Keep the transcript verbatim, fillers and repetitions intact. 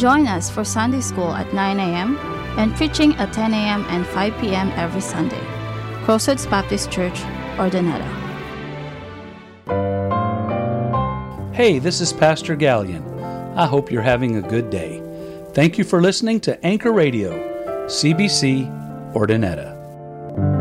Join us for Sunday School at nine a.m. and preaching at ten a.m. and five p.m. every Sunday. Crossroads Baptist Church, Urdaneta. Hey, this is Pastor Gallion. I hope you're having a good day. Thank you for listening to Anchor Radio, C B C, Urdaneta.